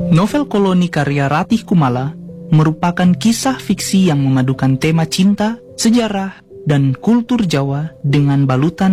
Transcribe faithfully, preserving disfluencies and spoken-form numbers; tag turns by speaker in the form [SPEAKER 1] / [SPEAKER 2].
[SPEAKER 1] Novel Koloni karya Ratih Kumala merupakan kisah fiksi yang memadukan tema cinta, sejarah, dan kultur Jawa dengan balutan